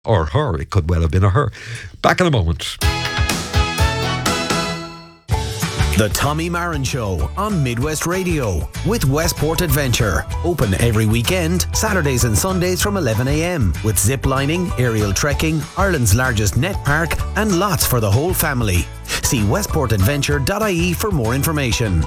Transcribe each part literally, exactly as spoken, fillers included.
Or her, it could well have been a her. Back in a moment. The Tommy Marin Show on Midwest Radio with Westport Adventure. Open every weekend, Saturdays and Sundays from eleven a m with zip lining, aerial trekking, Ireland's largest net park and lots for the whole family. See westport adventure dot I E for more information.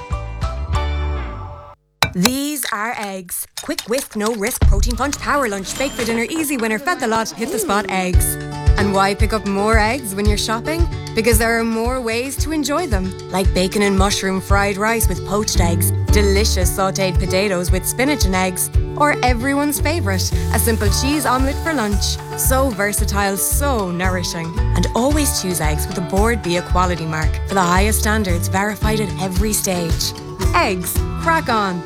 These are eggs. Quick whisk, no risk, protein punch, power lunch, bake for dinner, easy winner, fed the lot, hit the spot eggs. And why pick up more eggs when you're shopping? Because there are more ways to enjoy them. Like bacon and mushroom fried rice with poached eggs, delicious sautéed potatoes with spinach and eggs, or everyone's favourite, a simple cheese omelette for lunch. So versatile, so nourishing. And always choose eggs with a Board B Equality mark for the highest standards verified at every stage. Eggs, crack on.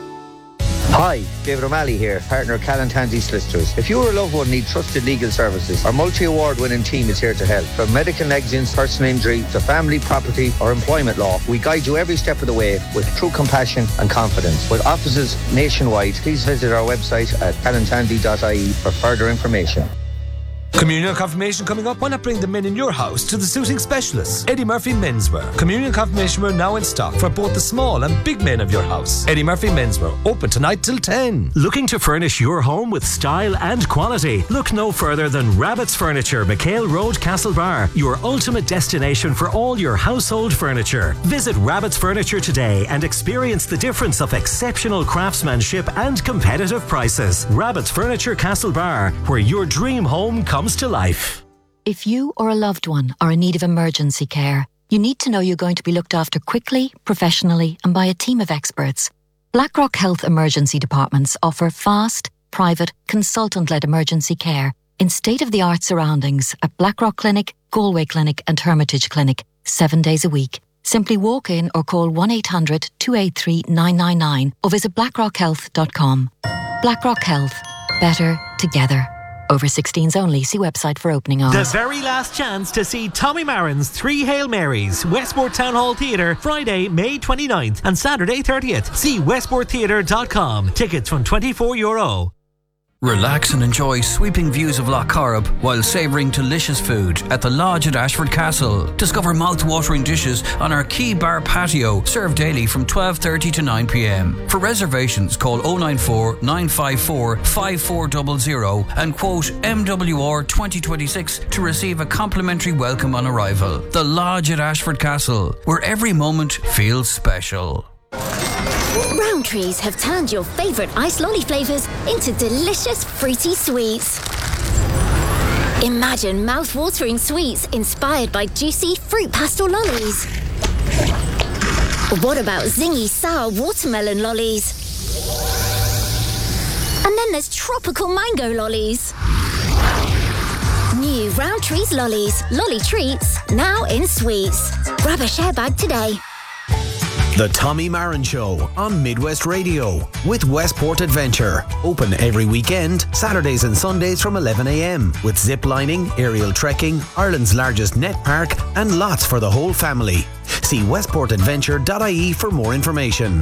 Hi, David O'Malley here, partner of Callan Tansey Solicitors. If you or a loved one need trusted legal services, our multi-award winning team is here to help. From medical negligence, personal injury, to family, property or employment law, we guide you every step of the way with true compassion and confidence. With offices nationwide, please visit our website at callan tansey dot I E for further information. Communion confirmation coming up. Why not bring the men in your house to the suiting specialists? Eddie Murphy Menswear. Communion confirmation wear now in stock for both the small and big men of your house. Eddie Murphy Menswear. Open tonight till ten. Looking to furnish your home with style and quality? Look no further than Rabbit's Furniture, McHale Road, Castlebar. Your ultimate destination for all your household furniture. Visit Rabbit's Furniture today and experience the difference of exceptional craftsmanship and competitive prices. Rabbit's Furniture, Castlebar, where your dream home comes to life. If you or a loved one are in need of emergency care, you need to know you're going to be looked after quickly, professionally and by a team of experts. Blackrock Health Emergency Departments offer fast, private, consultant-led emergency care in state-of-the-art surroundings at Blackrock Clinic, Galway Clinic and Hermitage Clinic, seven days a week. Simply walk in or call one eight hundred two eight three nine nine nine or visit blackrock health dot com. Blackrock Health. Better together. Over sixteens only. See website for opening hours. The very last chance to see Tommy Marin's Three Hail Marys, Westport Town Hall Theatre, Friday, May twenty-ninth and Saturday thirtieth. See westport theatre dot com. Tickets from twenty-four euro. Relax and enjoy sweeping views of Loch Corrib while savouring delicious food at the Lodge at Ashford Castle. Discover mouth-watering dishes on our Key Bar patio, served daily from twelve thirty to nine p m. For reservations, call oh nine four, nine five four, five four zero zero and quote M W R twenty twenty-six to receive a complimentary welcome on arrival. The Lodge at Ashford Castle, where every moment feels special. Rowntree's have turned your favourite ice lolly flavours into delicious fruity sweets. Imagine mouth-watering sweets inspired by juicy fruit pastel lollies. What about zingy sour watermelon lollies? And then there's tropical mango lollies. New Rowntree's lollies, lolly treats, now in sweets. Grab a share bag today. The Tommy Marin Show on Midwest Radio with Westport Adventure. Open every weekend, Saturdays and Sundays from eleven a m with zip lining, aerial trekking, Ireland's largest net park and lots for the whole family. See westport adventure dot I E for more information.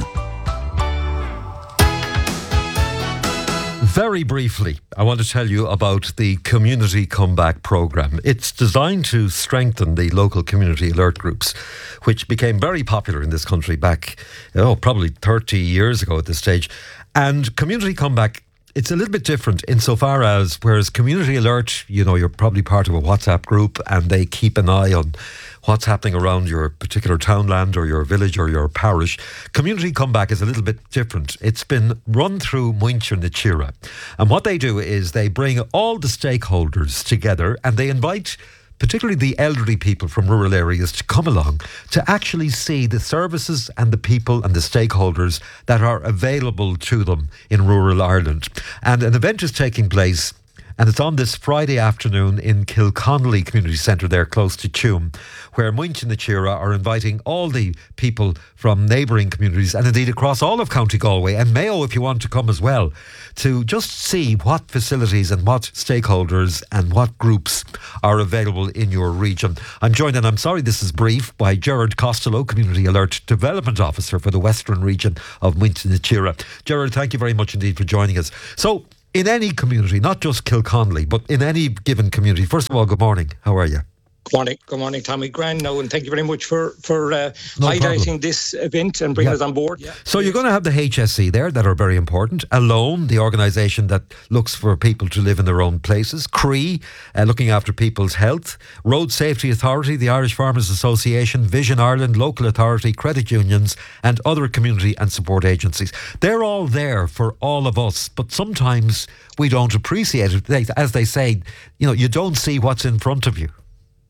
Very briefly, I want to tell you about the Community Comeback Programme. It's designed to strengthen the local community alert groups, which became very popular in this country back, oh, probably thirty years ago at this stage. And Community Comeback, it's a little bit different insofar as, whereas Community Alert, you know, you're probably part of a WhatsApp group and they keep an eye on what's happening around your particular townland or your village or your parish. Community Comeback is a little bit different. It's been run through Muintir na Tíre. And what they do is they bring all the stakeholders together and they invite particularly the elderly people from rural areas to come along to actually see the services and the people and the stakeholders that are available to them in rural Ireland. And an event is taking place, and it's on this Friday afternoon in Kilconnelly Community Centre there close to Tuam, where Muintir na Tíre are inviting all the people from neighbouring communities and indeed across all of County Galway and Mayo if you want to come as well, to just see what facilities and what stakeholders and what groups are available in your region. I'm joined, and I'm sorry this is brief, by Gerard Costello, Community Alert Development Officer for the Western region of Muintir na Tíre. Gerard, thank you very much indeed for joining us. So, in any community, not just Kilconnelly, but in any given community. First of all, good morning. How are you? Good morning, good morning, Tommy. Grand now, and thank you very much for for uh, No highlighting problem. this event and bringing Yeah. us on board. So you're going to have the H S C there that are very important. Alone, the organisation that looks for people to live in their own places. C R E, uh, looking after people's health. Road Safety Authority, the Irish Farmers Association, Vision Ireland, Local Authority, credit unions and other community and support agencies. They're all there for all of us, but sometimes we don't appreciate it. They, as they say, you know, you don't see what's in front of you.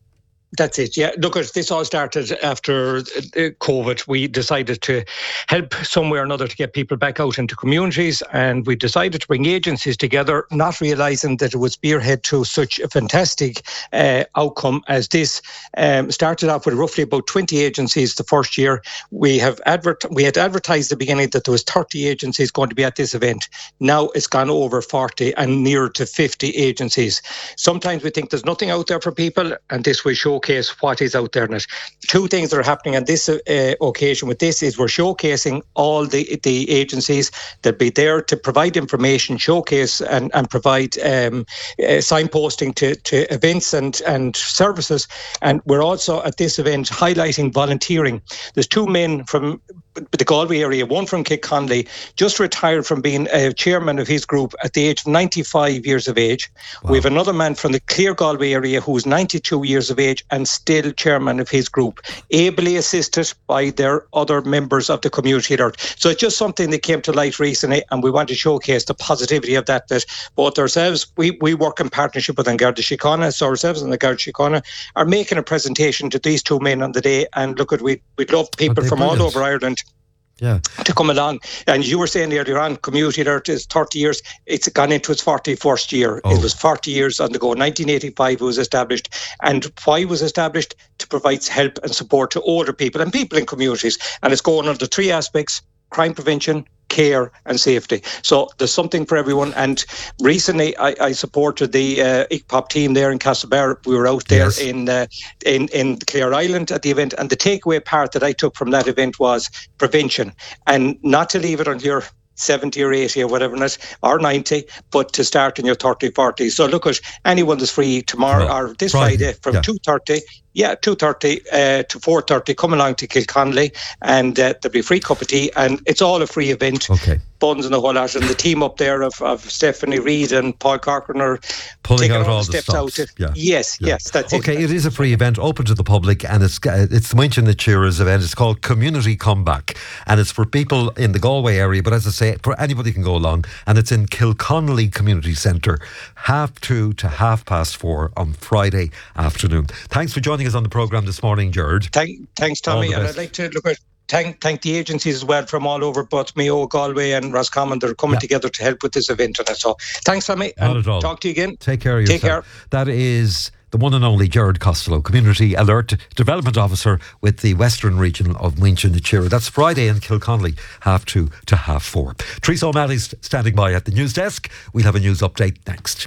That's it, yeah. Look, this all started after uh, COVID. We decided to help some way or another to get people back out into communities, and we decided to bring agencies together, not realising that it would spearhead to such a fantastic uh, outcome as this. Um, started off with roughly about twenty agencies the first year. We have advert- we had advertised at the beginning that there was thirty agencies going to be at this event. Now it's gone over forty and near to fifty agencies. Sometimes we think there's nothing out there for people, and this will show showcase what is out there in it. Two things that are happening on this uh, occasion with this is we're showcasing all the the agencies that be there to provide information, showcase and, and provide um, uh, signposting to, to events and, and services. And we're also at this event highlighting volunteering. There's two men from the Galway area, one from Kilconnelly, just retired from being a chairman of his group at the age of ninety-five years of age. Wow. We have another man from the Clear Galway area who's ninety-two years of age and still chairman of his group, ably assisted by their other members of the community alert. So it's just something that came to light recently, and we want to showcase the positivity of that, that both ourselves, we, we work in partnership with An Garda Síochána, so ourselves and the Garda Síochána are making a presentation to these two men on the day, and look at, we, we'd love people from brilliant. all over Ireland Yeah. to come along. And you were saying earlier on, Community Alert is thirty years. It's gone into its forty-first year. Oh. It was forty years on the go. nineteen eighty-five it was established. And why was established? To provide help and support to older people and people in communities. And it's going under three aspects: crime prevention, care and safety. So there's something for everyone. And recently I, I supported the uh, I C P O P team there in Castlebar. We were out there yes. in, uh, in in Clare Island at the event, and the takeaway part that I took from that event was prevention, and not to leave it on your seventy or eighty or whatever it is, or ninety, but to start in your thirty, forty. So look at anyone that's free tomorrow no. or this Friday, Friday from yeah. two thirty, yeah, two thirty uh, to four thirty, come along to Kilconnelly, and uh, there'll be a free cup of tea, and it's all a free event. Okay. Buns and the whole lot, and the team up there of, of Stephanie Reid and Paul Corcoran are pulling out all, all the steps stops. out. Yeah. Yes, yeah. yes, that's okay, it. Okay, it is a free event, open to the public, and it's it's the Minchin na Tíre's event. It's called Community Comeback, and it's for people in the Galway area, but as I say, for anybody can go along, and it's in Kilconnelly Community Centre, half two to half past four on Friday afternoon. Thanks for joining us on the programme this morning, Gerard. Thank, thanks, Tommy, and I'd like to look at Thank, thank the agencies as well from all over, both Mayo, Galway and Roscommon. They're coming yeah. together to help with this event. And so thanks, Tommy. Not at all. Talk to you again. Take care of Take yourself. care. That is the one and only Gerard Costello, Community Alert Development Officer with the Western Region of Minchin na Tíre. That's Friday in Kilconnelly, half two to half four. Teresa O'Malley's standing by at the news desk. We'll have a news update next.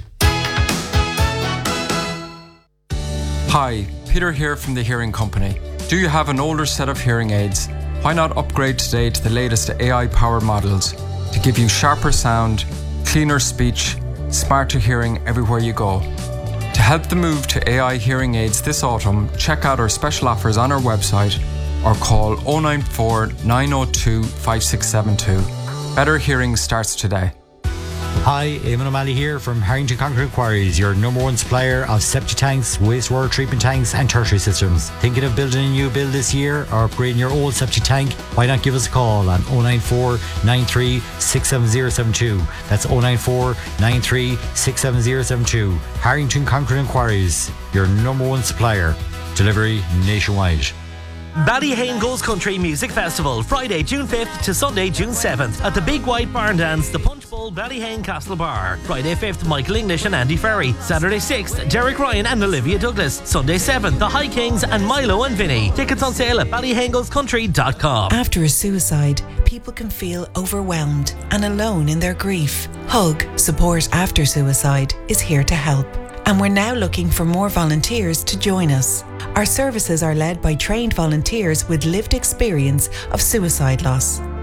Hi, Peter here from the Hearing Company. Do you have an older set of hearing aids? Why not upgrade today to the latest A I-powered models to give you sharper sound, cleaner speech, smarter hearing everywhere you go? To help the move to A I hearing aids this autumn, check out our special offers on our website or call oh nine four, nine oh two, five six seven two. Better hearing starts today. Hi, Eamon O'Malley here from Harrington Concrete Quarries, your number one supplier of septic tanks, wastewater treatment tanks and tertiary systems. Thinking of building a new build this year or upgrading your old septic tank? Why not give us a call on oh nine four, nine three, six seven zero seven two. That's oh nine four, nine three, six seven zero seven two. Harrington Concrete Quarries, your number one supplier. Delivery nationwide. Ballyhane Goes Country Music Festival, Friday, June fifth to Sunday, June seventh at the Big White Barn Dance, the Punch Bowl, Ballyhane Castle Bar. Friday fifth, Michael English and Andy Ferry. Saturday sixth, Derek Ryan and Olivia Douglas. Sunday seventh, the High Kings and Milo and Vinny. Tickets on sale at ballyhane goes country dot com. After a suicide, people can feel overwhelmed and alone in their grief. Hug Support After Suicide is here to help, and we're now looking for more volunteers to join us. Our services are led by trained volunteers with lived experience of suicide loss.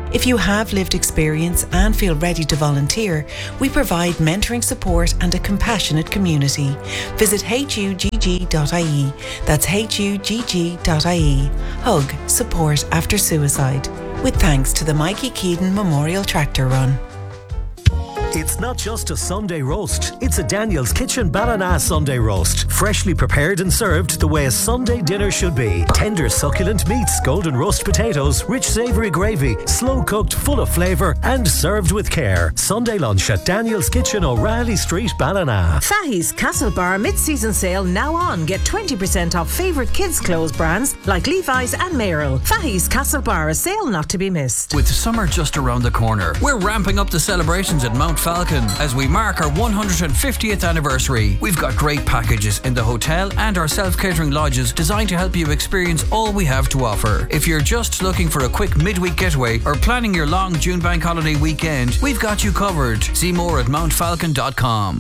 If you have lived experience and feel ready to volunteer, we provide mentoring support and a compassionate community. Visit h u g g dot i e. That's h u g g dot i e. Hug, support after suicide. With thanks to the Mikey Keaton Memorial Tractor Run. It's not just a Sunday roast, it's a Daniel's Kitchen Ballina Sunday roast. Freshly prepared and served the way a Sunday dinner should be. Tender succulent meats, golden roast potatoes, rich savoury gravy, slow cooked, full of flavour and served with care. Sunday lunch at Daniel's Kitchen, O'Reilly Street, Ballina. Fahey's Castle Bar mid-season sale now on. Get twenty percent off favourite kids' clothes brands like Levi's and Merrill. Fahey's Castle Bar, a sale not to be missed. With summer just around the corner, we're ramping up the celebrations at Mount Falcon as we mark our one hundred fiftieth anniversary. We've got great packages in the hotel and our self-catering lodges designed to help you experience all we have to offer. If you're just looking for a quick midweek getaway or planning your long June bank holiday weekend, we've got you covered. See more at mount falcon dot com.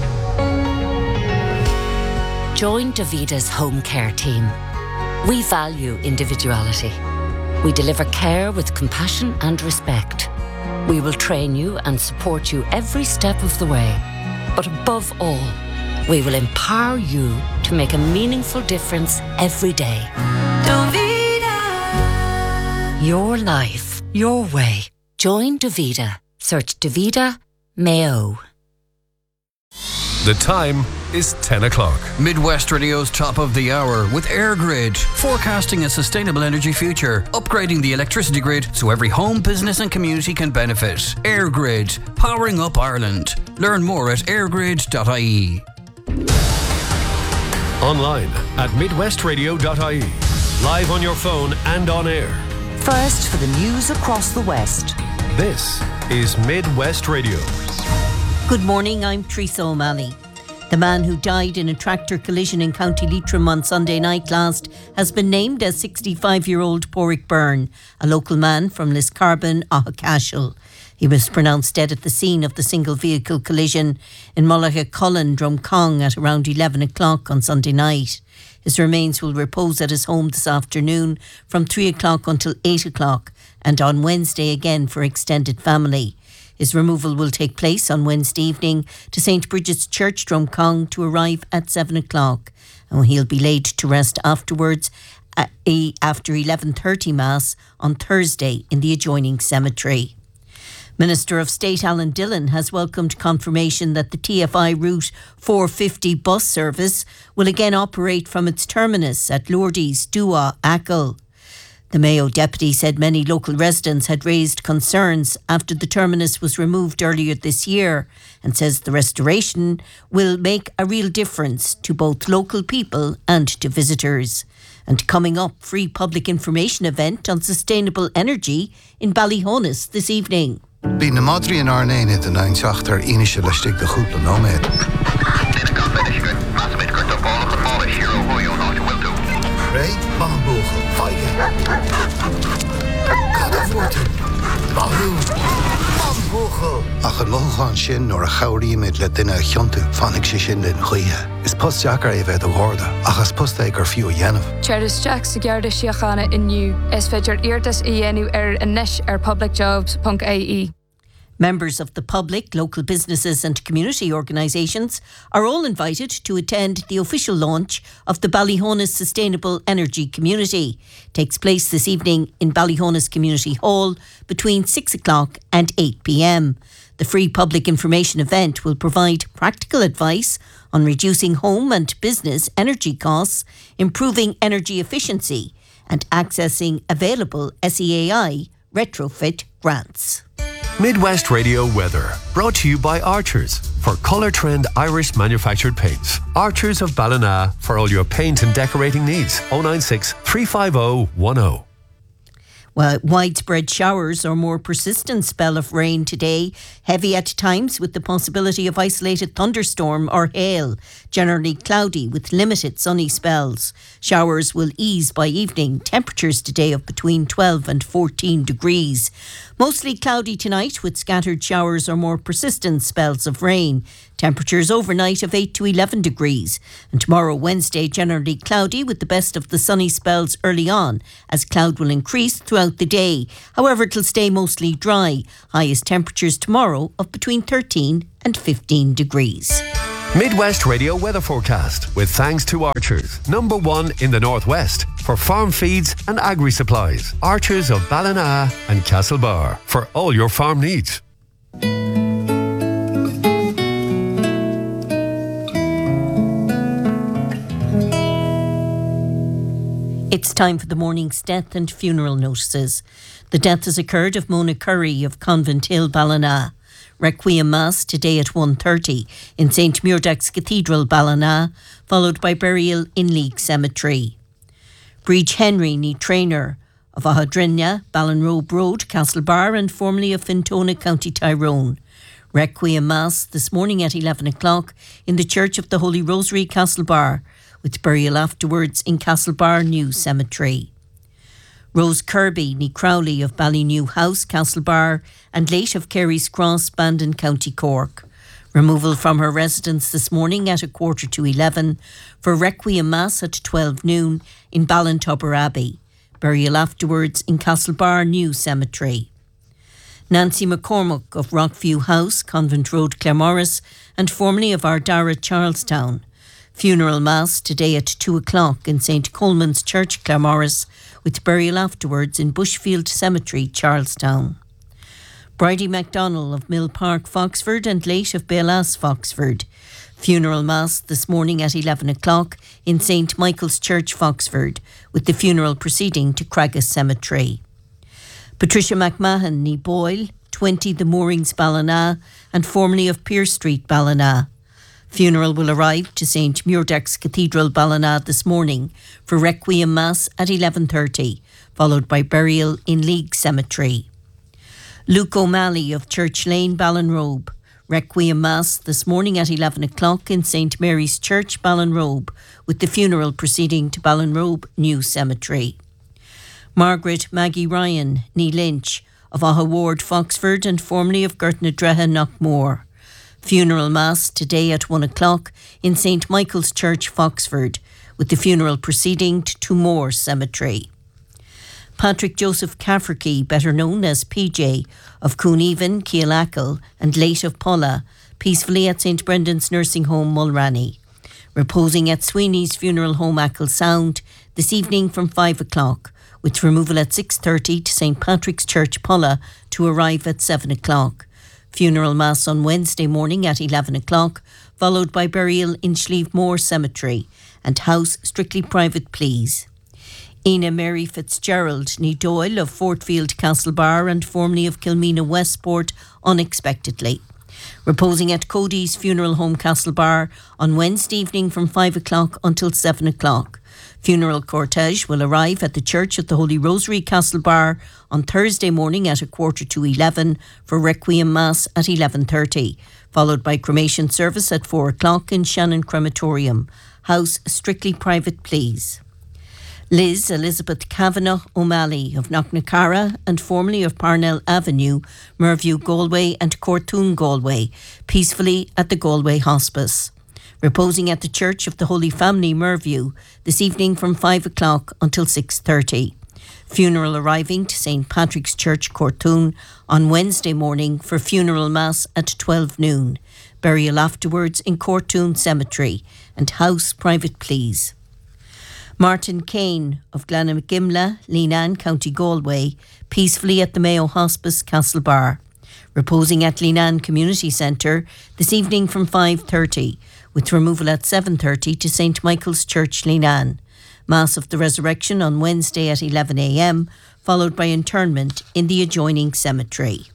Join Davida's home care team. We value individuality. We deliver care with compassion and respect. We will train you and support you every step of the way. But above all, we will empower you to make a meaningful difference every day. Davida. Your life, your way. Join Davida. Search Davida Mayo. The time is ten o'clock. Midwest Radio's top of the hour with EirGrid, forecasting a sustainable energy future, upgrading the electricity grid so every home, business and community can benefit. EirGrid, powering up Ireland. Learn more at air grid dot i e. Online at midwest radio dot i e. Live on your phone and on air. First for the news across the West. This is Midwest Radio. Good morning, I'm Teresa O'Malley. The man who died in a tractor collision in County Leitrim on Sunday night last has been named as sixty-five-year-old Porrick Byrne, a local man from Liscarbon, Ahacashel. He was pronounced dead at the scene of the single-vehicle collision in Mullaghcullen, Drumcong at around eleven o'clock on Sunday night. His remains will repose at his home this afternoon from three o'clock until eight o'clock and on Wednesday again for extended family. His removal will take place on Wednesday evening to Saint Bridget's Church, Drumcong, to arrive at seven o'clock. And he'll be laid to rest afterwards at a, after eleven thirty Mass on Thursday in the adjoining cemetery. Minister of State Alan Dillon has welcomed confirmation that the T F I Route four fifty bus service will again operate from its terminus at Lourdes, Dua, Achill. The Mayo deputy said many local residents had raised concerns after the terminus was removed earlier this year and says the restoration will make a real difference to both local people and to visitors. And coming up, free public information event on sustainable energy in Ballyhonus this evening. Bí na Madri an Arnain in the nine Sachter initial stick the Hoopla Nomad. Ray Bambuchel, Feige. Cadavoorten, Mahu, Bambuchel. Ach an Mohan Shin or a Chauri mid let dinner Huntu, Phonic Shin in Huya. Is Post Jacker Eve the Horda, Achas Postaker Few Yanov. Charis Jack Sigarda Shiachana in New, as Fedger Irtas Ienu er and Nesh er public jobs punk A E. Members of the public, local businesses and community organisations are all invited to attend the official launch of the Ballyhonus Sustainable Energy Community. It takes place this evening in Ballyhonus Community Hall between six o'clock and eight p.m. The free public information event will provide practical advice on reducing home and business energy costs, improving energy efficiency and accessing available S E A I retrofit grants. Midwest Radio weather, brought to you by Archers for Colour Trend Irish manufactured paints. Archers of Ballina for all your paint and decorating needs. oh nine six, three five oh, one oh. Well, widespread showers or more persistent spell of rain today, heavy at times with the possibility of isolated thunderstorm or hail, generally cloudy with limited sunny spells. Showers will ease by evening, temperatures today of between twelve and fourteen degrees. Mostly cloudy tonight with scattered showers or more persistent spells of rain. Temperatures overnight of eight to eleven degrees. And tomorrow, Wednesday, generally cloudy with the best of the sunny spells early on, as cloud will increase throughout the day. However, it'll stay mostly dry. Highest temperatures tomorrow of between thirteen and fifteen degrees. Midwest Radio weather forecast with thanks to Archers, number one in the Northwest for farm feeds and agri-supplies. Archers of Ballina and Castlebar for all your farm needs. It's time for the morning's death and funeral notices. The death has occurred of Mona Curry of Convent Hill, Ballina. Requiem Mass today at one thirty in Saint Muirdax Cathedral, Ballina, followed by burial in League Cemetery. Breach Henry, ní Trainer of Ahadrinja, Ballinrobe Road, Castlebar, and formerly of Fintona, County Tyrone. Requiem Mass this morning at eleven o'clock in the Church of the Holy Rosary, Castlebar, with burial afterwards in Castlebar New Cemetery. Rose Kirby, ní Crowley of Ballynew House, Castlebar, and late of Carey's Cross, Bandon, County Cork. Removal from her residence this morning at a quarter to eleven for Requiem Mass at twelve noon in Ballintubber Abbey. Burial afterwards in Castlebar New Cemetery. Nancy McCormick of Rockview House, Convent Road, Claremorris, and formerly of Ardara, Charlestown. Funeral Mass today at two o'clock in Saint Coleman's Church, Claremorris, with burial afterwards in Bushfield Cemetery, Charlestown. Bridie MacDonald of Mill Park, Foxford, and late of Belas, Foxford. Funeral Mass this morning at eleven o'clock in Saint Michael's Church, Foxford, with the funeral proceeding to Craggas Cemetery. Patricia McMahon, ní Boyle, twenty The Moorings, Ballina, and formerly of Pierce Street, Ballina. Funeral will arrive to Saint Muirdax Cathedral, Ballina this morning for Requiem Mass at eleven thirty, followed by burial in League Cemetery. Luke O'Malley of Church Lane, Ballinrobe. Requiem Mass this morning at eleven o'clock in Saint Mary's Church, Ballinrobe, with the funeral proceeding to Ballinrobe New Cemetery. Margaret Maggie Ryan, ní Lynch, of Aha Ward, Foxford, and formerly of Gertnadreha, Knockmore. Funeral Mass today at one o'clock in Saint Michael's Church, Foxford, with the funeral proceeding to Tumore Cemetery. Patrick Joseph Cafferkey, better known as P J, of Cooneven, Keelackle, and late of Pulla, peacefully at Saint Brendan's Nursing Home, Mulranny. Reposing at Sweeney's Funeral Home, Achill Sound, this evening from five o'clock, with removal at six thirty to Saint Patrick's Church, Pulla, to arrive at seven o'clock. Funeral Mass on Wednesday morning at eleven o'clock, followed by burial in Schlievemore Cemetery, and house strictly private, please. Ina Mary Fitzgerald, ní Doyle of Fortfield, Castlebar, and formerly of Kilmena Westport, unexpectedly. Reposing at Cody's Funeral Home, Castlebar, on Wednesday evening from five o'clock until seven o'clock. Funeral cortege will arrive at the Church of the Holy Rosary, Castlebar, on Thursday morning at a quarter to eleven for Requiem Mass at eleven thirty, followed by cremation service at four o'clock in Shannon Crematorium. House strictly private, please. Liz Elizabeth Kavanagh O'Malley of Knocknacara and formerly of Parnell Avenue, Merview, Galway, and Cortoon, Galway, peacefully at the Galway Hospice. Reposing at the Church of the Holy Family, Merview, this evening from five o'clock until six thirty. Funeral arriving to Saint Patrick's Church, Cortoon, on Wednesday morning for Funeral Mass at twelve noon. Burial afterwards in Cortoon Cemetery, and house private, please. Martin Kane of Glanamagimla, Leenane, County Galway, peacefully at the Mayo Hospice, Castlebar. Reposing at Leenane Community Centre this evening from five thirty, with removal at seven thirty to Saint Michael's Church, Leenane. Mass of the Resurrection on Wednesday at eleven a m, followed by interment in the adjoining cemetery.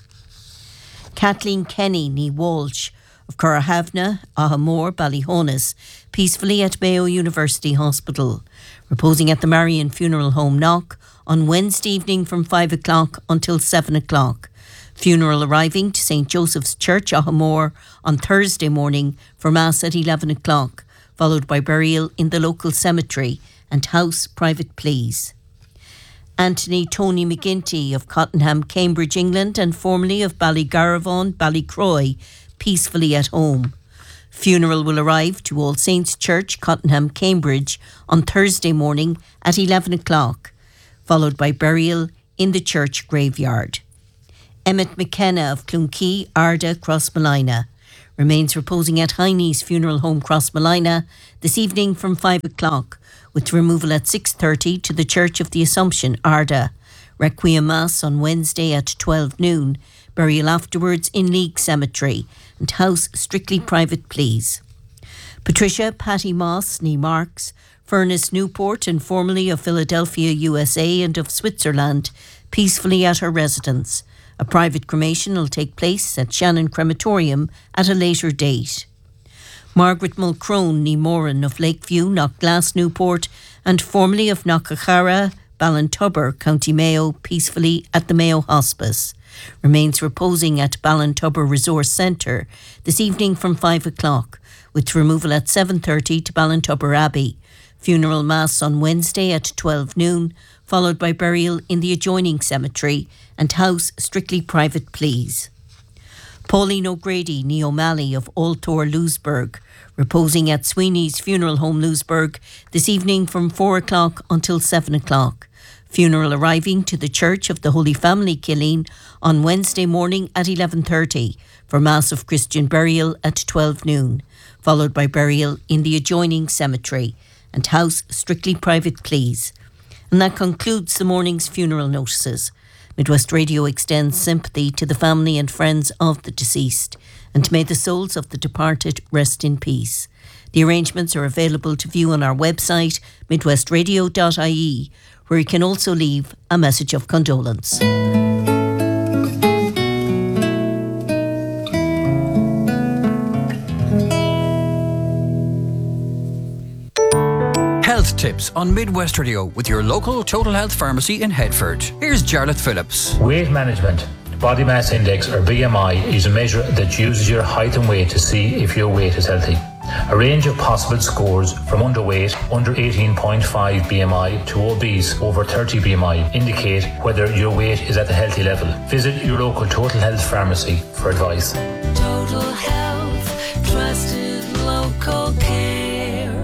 Kathleen Kenny, ní Walsh, of Currahavna, Ahamore, Ballyhonas, peacefully at Mayo University Hospital. Reposing at the Marion Funeral Home, Knock, on Wednesday evening from five o'clock until seven o'clock. Funeral arriving to Saint Joseph's Church, Ahamore, on Thursday morning for Mass at eleven o'clock, followed by burial in the local cemetery, and house private, please. Anthony Tony McGinty of Cottenham, Cambridge, England, and formerly of Ballygarravon, Ballycroy, peacefully at home. Funeral will arrive to All Saints Church, Cottenham, Cambridge, on Thursday morning at eleven o'clock, followed by burial in the church graveyard. Emmett McKenna of Clunkey, Arda, Crossmolina, remains reposing at Heine's Funeral Home, Crossmolina, this evening from five o'clock, with removal at six thirty to the Church of the Assumption, Arda. Requiem Mass on Wednesday at twelve noon, burial afterwards in League Cemetery, and house strictly private, please. Patricia Patty Moss, née Marks, Furnace Newport, and formerly of Philadelphia, U S A, and of Switzerland, peacefully at her residence. A private cremation will take place at Shannon Crematorium at a later date. Margaret Mulcrone, née Moran, of Lakeview, Knockglass, Newport, and formerly of Knockachara, Ballintubber, County Mayo, peacefully at the Mayo Hospice. Remains reposing at Ballintubber Resource Centre this evening from five o'clock, with removal at seven thirty to Ballintubber Abbey. Funeral Mass on Wednesday at twelve noon, followed by burial in the adjoining cemetery, and house strictly private, please. Pauline O'Grady, née O'Malley of Altor, Lewisburg, reposing at Sweeney's Funeral Home, Lewisburg, this evening from four o'clock until seven o'clock. Funeral arriving to the Church of the Holy Family, Killeen, on Wednesday morning at eleven thirty, for Mass of Christian burial at twelve noon, followed by burial in the adjoining cemetery, and house strictly private, please. And that concludes the morning's funeral notices. Midwest Radio extends sympathy to the family and friends of the deceased, and may the souls of the departed rest in peace. The arrangements are available to view on our website, midwest radio dot I E, where you can also leave a message of condolence. Health tips on Midwest Radio with your local Total Health Pharmacy in Headford. Here's Jarlath Phillips. Weight management. Body mass index, or B M I, is a measure that uses your height and weight to see if your weight is healthy. A range of possible scores from underweight, under eighteen point five B M I, to obese, over thirty B M I, indicate whether your weight is at the healthy level. Visit your local Total Health Pharmacy for advice. Total Health, trusted local care.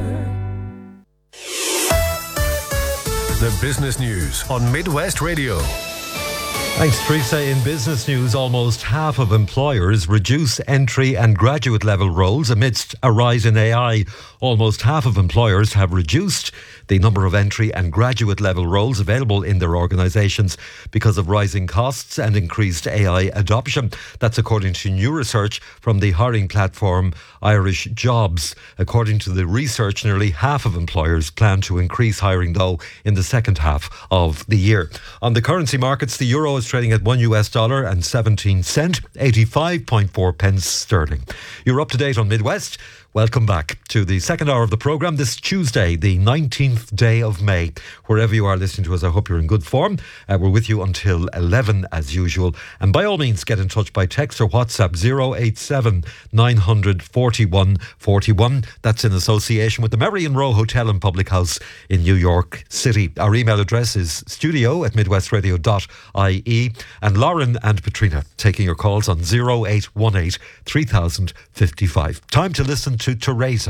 The business news on Midwest Radio. Thanks, Teresa. In business news, almost half of employers reduce entry and graduate level roles amidst a rise in A I. Almost half of employers have reduced the number of entry and graduate level roles available in their organisations because of rising costs and increased A I adoption. That's according to new research from the hiring platform Irish Jobs. According to the research, nearly half of employers plan to increase hiring, though, in the second half of the year. On the currency markets, the euro is trading at one U S dollar and seventeen cent, eighty-five point four pence sterling. You're up to date on Midwest. Welcome back to the second hour of the programme this Tuesday, the nineteenth day of May. Wherever you are listening to us, I hope you're in good form. Uh, we're with you until eleven as usual. And by all means, get in touch by text or WhatsApp zero eight seven nine hundred forty-one forty-one. That's in association with the Merrion Row Hotel and Public House in New York City. Our email address is studio at midwestradio dot I E. And Lauren and Patrina taking your calls on zero eight one eight three thousand fifty-five. Time to listen to Teresa.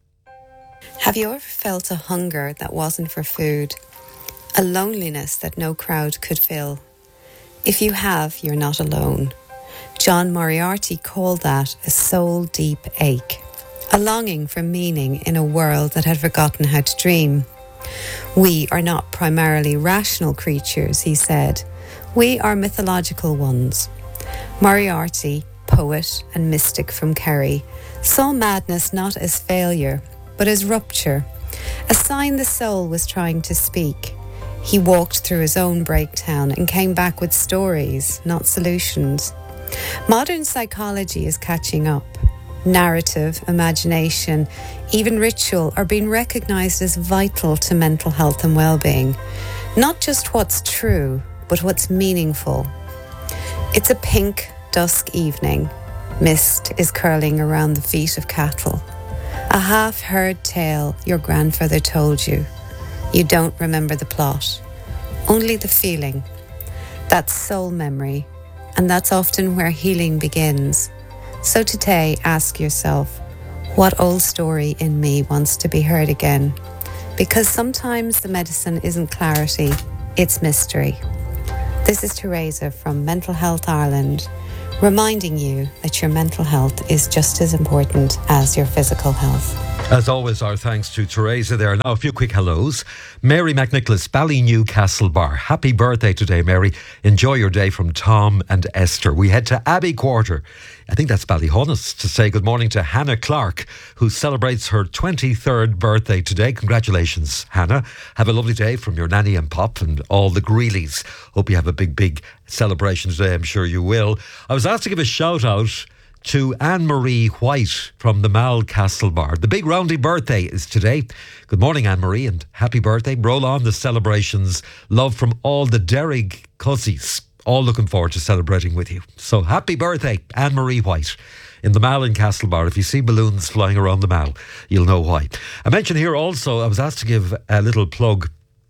Have you ever felt a hunger that wasn't for food? A loneliness that no crowd could fill? If you have, you're not alone. John Moriarty called that a soul-deep ache, a longing for meaning in a world that had forgotten how to dream. We are not primarily rational creatures, he said. We are mythological ones. Moriarty, poet and mystic from Kerry, saw madness not as failure, but as rupture, a sign the soul was trying to speak. He walked through his own breakdown and came back with stories, not solutions. Modern psychology is catching up. Narrative, imagination, even ritual are being recognised as vital to mental health and well-being. Not just what's true, but what's meaningful. It's a pink, dusk evening. Mist is curling around the feet of cattle. A half-heard tale your grandfather told you. You don't remember the plot. only the feeling. That's soul memory, and that's often where healing begins. So today, ask yourself, what old story in me wants to be heard again? Because sometimes the medicine isn't clarity, it's mystery. This is Teresa from Mental Health Ireland, reminding you that your mental health is just as important as your physical health. As always, our thanks to Teresa there. Now, a few quick hellos. Mary McNicholas, Ballynewcastlebar. Happy birthday today, Mary. Enjoy your day from Tom and Esther. We head to Abbey Quarter, I think that's Ballyhonus, to say good morning to Hannah Clark, who celebrates her twenty-third birthday today. Congratulations, Hannah. Have a lovely day from your nanny and pop and all the Greeleys. Hope you have a big, big celebration today. I'm sure you will. I was asked to give a shout out to Anne-Marie White from the Mal Castlebar. The big roundy birthday is today. Good morning, Anne-Marie, and happy birthday. Roll on the celebrations. Love from all the Derrig cussies. All looking forward to celebrating with you. So happy birthday, Anne-Marie White in the Mal in Castlebar. If you see balloons flying around the Mal, you'll know why. I mentioned here also, I was asked to give a little plug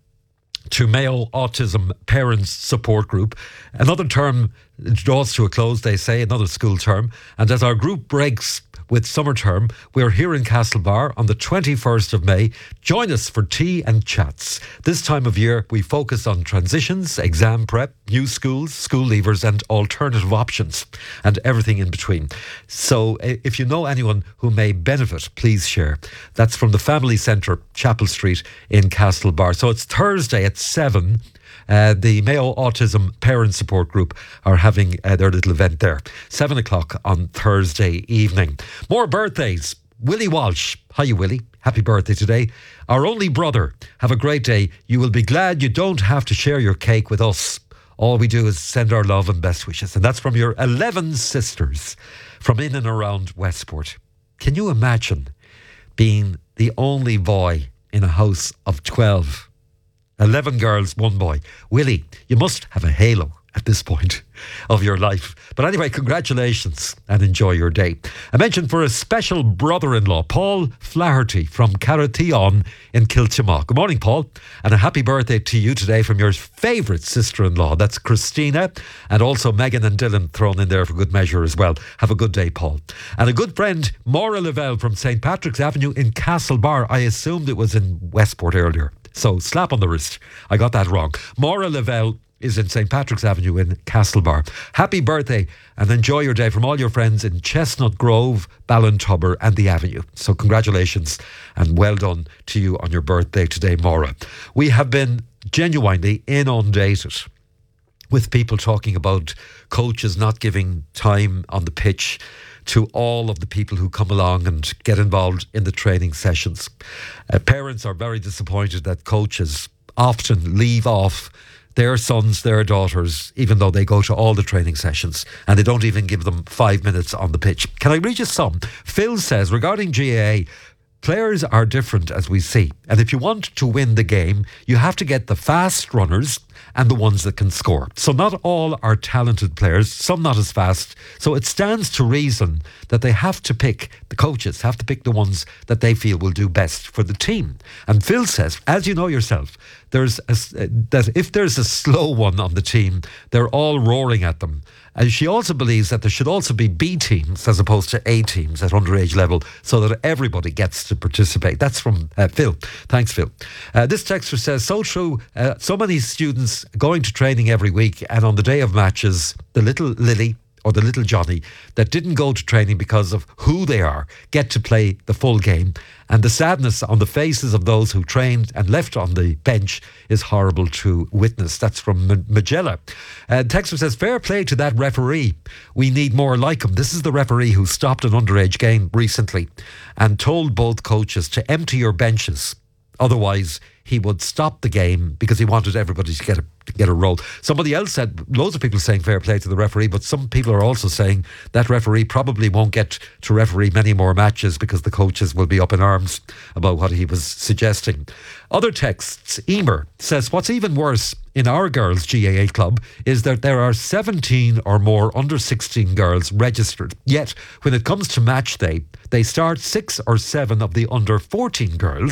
to Mayo Autism Parents Support Group. Another term draws to a close, they say, another school term. And as our group breaks with summer term, we're here in Castlebar on the twenty-first of May. Join us for tea and chats. This time of year, we focus on transitions, exam prep, new schools, school leavers and alternative options and everything in between. So if you know anyone who may benefit, please share. That's from the Family Centre, Chapel Street in Castlebar. So it's Thursday at seven. Uh, the Mayo Autism Parent Support Group are having uh, their little event there. Seven o'clock on Thursday evening. More birthdays. Willie Walsh. Hiya, Willie. Happy birthday today. Our only brother. Have a great day. You will be glad you don't have to share your cake with us. All we do is send our love and best wishes. And that's from your eleven sisters from in and around Westport. Can you imagine being the only boy in a house of twelve? eleven girls, one boy. Willie, you must have a halo at this point of your life. But anyway, congratulations and enjoy your day. I mentioned for a special brother-in-law, Paul Flaherty from Carratheon in Kiltimagh. Good morning, Paul, and a happy birthday to you today from your favourite sister-in-law. That's Christina, and also Megan and Dylan thrown in there for good measure as well. Have a good day, Paul. And a good friend, Maura Lavelle from Saint Patrick's Avenue in Castlebar. I assumed it was in Westport earlier. So slap on the wrist. I got that wrong. Maura Lavelle is in Saint Patrick's Avenue in Castlebar. Happy birthday and enjoy your day from all your friends in Chestnut Grove, Ballintubber and the Avenue. So congratulations and well done to you on your birthday today, Maura. We have been genuinely inundated with people talking about coaches not giving time on the pitch to all of the people who come along and get involved in the training sessions. Uh, parents are very disappointed that coaches often leave off their sons, their daughters, even though they go to all the training sessions, and they don't even give them five minutes on the pitch. Can I read you some? Phil says, regarding G A A, players are different as we see. And if you want to win the game, you have to get the fast runners and the ones that can score. So not all are talented players, some not as fast. So it stands to reason that they have to pick, the coaches have to pick the ones that they feel will do best for the team. And Phil says, as you know yourself, there's a, that if there's a slow one on the team, they're all roaring at them. And she also believes that there should also be B teams as opposed to A teams at underage level so that everybody gets to participate. That's from uh, Phil. Thanks, Phil. Uh, this texter says, so true. Uh, so many students going to training every week, and on the day of matches, the little Lily or the little Johnny that didn't go to training because of who they are get to play the full game. And the sadness on the faces of those who trained and left on the bench is horrible to witness. That's from M- Magella. Uh, Texter says, fair play to that referee. We need more like him. This is the referee who stopped an underage game recently and told both coaches to empty your benches. Otherwise, he would stop the game because he wanted everybody to get a to get a role. Somebody else said, loads of people saying fair play to the referee, but some people are also saying that referee probably won't get to referee many more matches because the coaches will be up in arms about what he was suggesting. Other texts, Emer says, what's even worse in our girls' G A A club is that there are seventeen or more under sixteen girls registered. Yet, when it comes to match day, they start six or seven of the under fourteen girls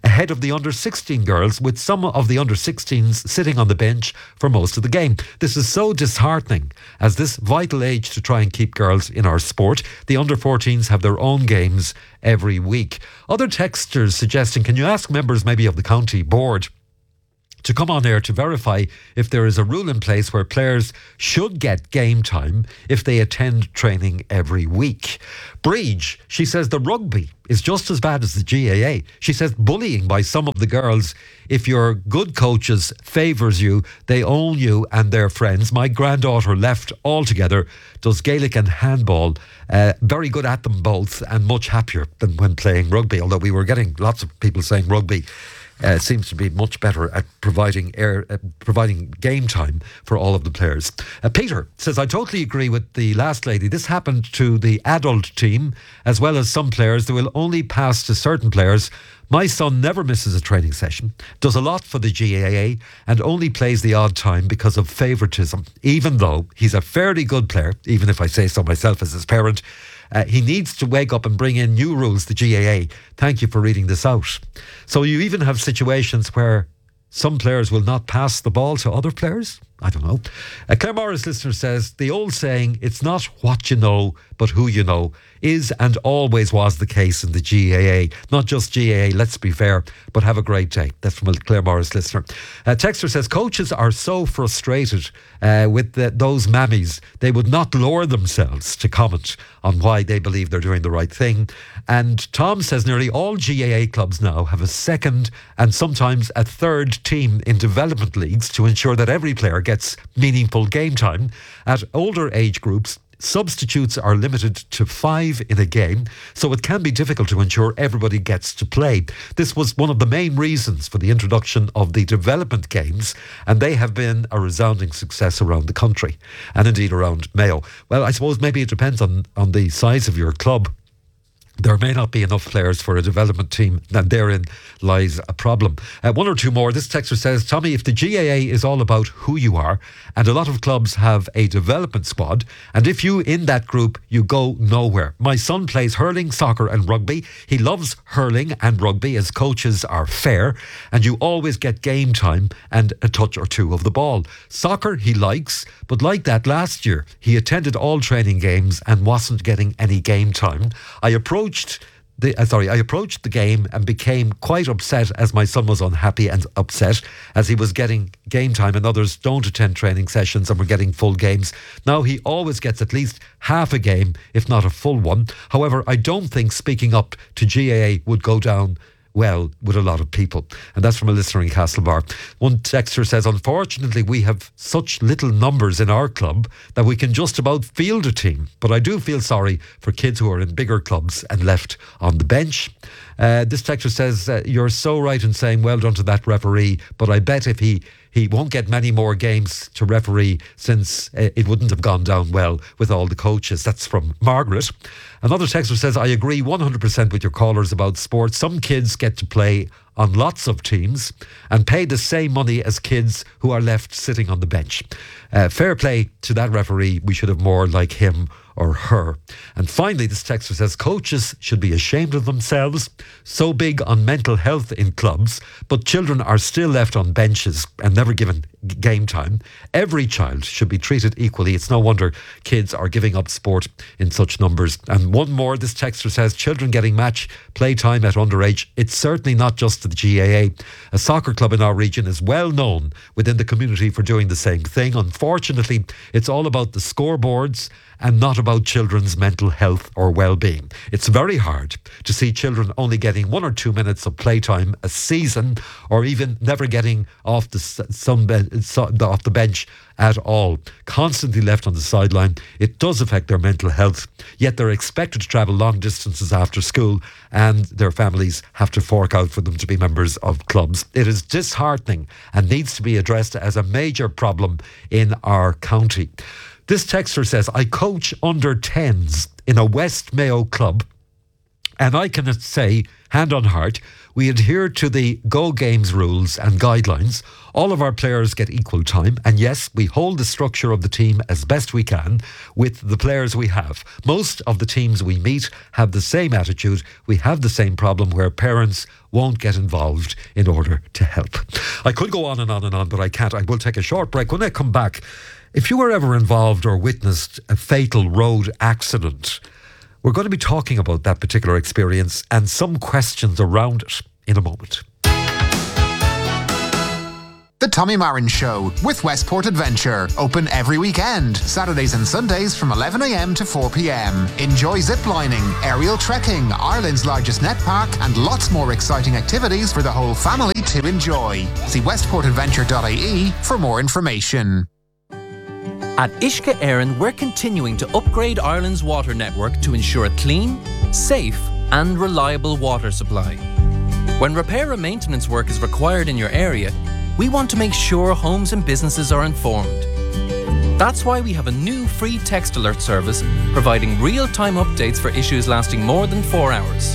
ahead of the under sixteen girls, with some of the under sixteens sitting on the bench for most of the game. This is so disheartening, as this vital age to try and keep girls in our sport. The under fourteens have their own games every week. Other texters suggesting, can you ask members maybe of the county board to come on air to verify if there is a rule in place where players should get game time if they attend training every week. Breege, she says the rugby is just as bad as the G A A. She says bullying by some of the girls, if your good coaches favours you, they own you and their friends. My granddaughter left altogether, does Gaelic and handball, uh, very good at them both and much happier than when playing rugby, although we were getting lots of people saying rugby Uh, seems to be much better at providing air, uh, providing game time for all of the players. Uh, Peter says, I totally agree with the last lady. This happened to the adult team as well as some players. They will only pass to certain players. My son never misses a training session, does a lot for the G A A and only plays the odd time because of favouritism, even though he's a fairly good player, even if I say so myself as his parent. Uh, he needs to wake up and bring in new rules, the G A A. Thank you for reading this out. So you even have situations where some players will not pass the ball to other players? I don't know. A Claire Morris listener says, the old saying, it's not what you know, but who you know, is and always was the case in the G A A. Not just G A A, let's be fair, but have a great day. That's from a Claire Morris listener. Uh, Texter says, coaches are so frustrated uh, with the, those mammies, they would not lower themselves to comment on why they believe they're doing the right thing. And Tom says nearly all G A A clubs now have a second and sometimes a third team in development leagues to ensure that every player gets meaningful game time. At older age groups, substitutes are limited to five in a game, so it can be difficult to ensure everybody gets to play. This was one of the main reasons for the introduction of the development games, and they have been a resounding success around the country and indeed around Mayo. Well, I suppose maybe it depends on, on the size of your club. There may not be enough players for a development team, and therein lies a problem. Uh, one or two more. This texter says, Tommy, if the G A A is all about who you are, and a lot of clubs have a development squad, and if you in that group, you go nowhere. My son plays hurling, soccer and rugby. He loves hurling and rugby as coaches are fair, and you always get game time and a touch or two of the ball. Soccer he likes, but like that last year, he attended all training games and wasn't getting any game time. I approached The, uh, sorry, I approached the game and became quite upset as my son was unhappy and upset as he was getting game time and others don't attend training sessions and were getting full games. Now he always gets at least half a game, if not a full one. However, I don't think speaking up to G A A would go down well with a lot of people. And that's from a listener in Castlebar. One texter says, unfortunately we have such little numbers in our club that we can just about field a team, but I do feel sorry for kids who are in bigger clubs and left on the bench. Uh, this texter says, uh, you're so right in saying well done to that referee, but I bet if he He won't get many more games to referee since uh, it wouldn't have gone down well with all the coaches. That's from Margaret. Another texter says, I agree one hundred percent with your callers about sports. Some kids get to play on lots of teams and pay the same money as kids who are left sitting on the bench. Uh, fair play to that referee. We should have more like him or her. And finally, this texter says, coaches should be ashamed of themselves, so big on mental health in clubs, but children are still left on benches and never given g- game time. Every child should be treated equally. It's no wonder kids are giving up sport in such numbers. And one more, this texter says, children getting match play time at underage. It's certainly not just the G A A. A soccer club in our region is well known within the community for doing the same thing. Unfortunately, it's all about the scoreboards and not about children's mental health or well-being. It's very hard to see children only getting one or two minutes of playtime a season, or even never getting off the some off the bench at all. Constantly left on the sideline. It does affect their mental health. Yet they're expected to travel long distances after school, and their families have to fork out for them to be members of clubs. It is disheartening and needs to be addressed as a major problem in our county. This texter says, I coach under tens in a West Mayo club And I can say, hand on heart, we adhere to the Go Games rules and guidelines. All of our players get equal time. And yes, we hold the structure of the team as best we can with the players we have. Most of the teams we meet have the same attitude. We have the same problem where parents won't get involved in order to help. I could go on and on and on, but I can't. I will take a short break. When I come back, if you were ever involved or witnessed a fatal road accident, we're going to be talking about that particular experience and some questions around it in a moment. The Tommy Marin Show with Westport Adventure. Open every weekend, Saturdays and Sundays from eleven a m to four p m. Enjoy ziplining, aerial trekking, Ireland's largest net park, and lots more exciting activities for the whole family to enjoy. See westport adventure dot I E for more information. At Uisce Éireann, we're continuing to upgrade Ireland's water network to ensure a clean, safe and reliable water supply. When repair and maintenance work is required in your area, we want to make sure homes and businesses are informed. That's why we have a new free text alert service providing real-time updates for issues lasting more than four hours.